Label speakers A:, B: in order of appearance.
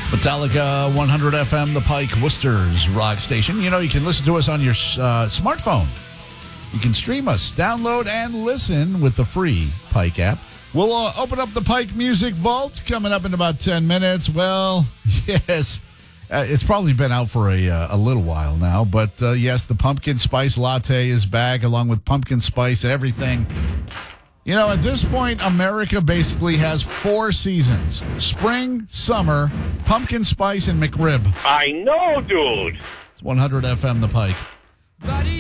A: Metallica 100 FM, the Pike, Worcester's rock station. You know, you can listen to us on your smartphone. You can stream us, download, and listen with the free Pike app. We'll open up the Pike Music Vault coming up in about 10 minutes. Well, yes, it's probably been out for a little while now. But, yes, the pumpkin spice latte is back along with pumpkin spice everything. You know, at this point, America basically has 4 seasons. Spring, summer, pumpkin spice, and McRib.
B: I know, dude.
A: It's 100 FM, the Pike.